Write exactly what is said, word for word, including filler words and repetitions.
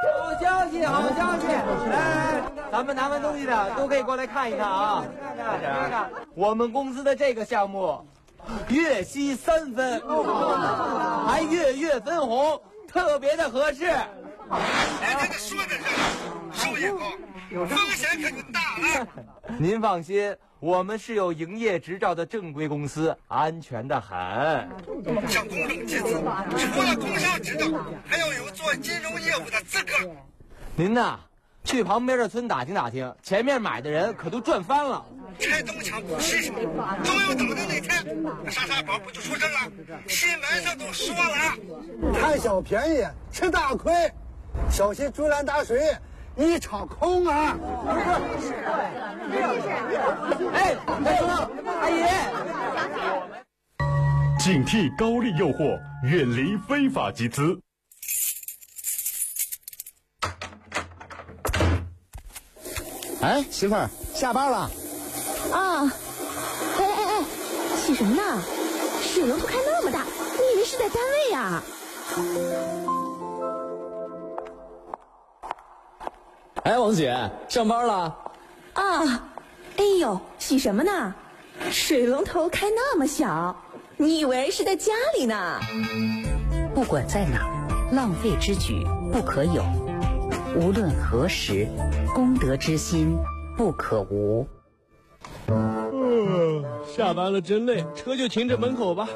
好消息，好消息！来，咱们拿完东西的都可以过来看一看啊！看看看，我们公司的这个项目，月息三分，还月月分红，特别的合适。 哎，这个说的是，收益高，风险可就大了。 您放心，我们是有营业执照的正规公司，安全的很。 像公证集资，除了工商执照，还要有做金融业务的资格。 您呐，去旁边的村打听打听，前面买的人可都赚翻了。 拆东墙补西墙，刚要打的那天，莎莎宝不就出事了？新闻上都说了， 贪小便宜吃大亏，小心竹篮打水一场空啊！ 哎，大叔，阿姨， 警惕高利诱惑，远离非法集资。 哎，媳妇儿，下班了。 啊！哎哎哎，洗什么呢？水龙头开那么大，你以为是在单位呀？ 哎，王姐，上班了？ 啊！哎呦，洗什么呢？水龙头开那么小，你以为是在家里呢？ 不管在哪，浪费之举不可有。无论何时，公德之心不可无。 嗯，下班了真累，车就停着门口吧。